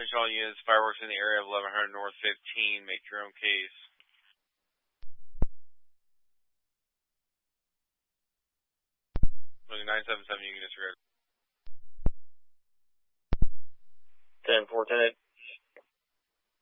attention all units, fireworks in the area of 1100 North 15. Make your own case. Looking 977, you can disregard. 10-4, 10-8.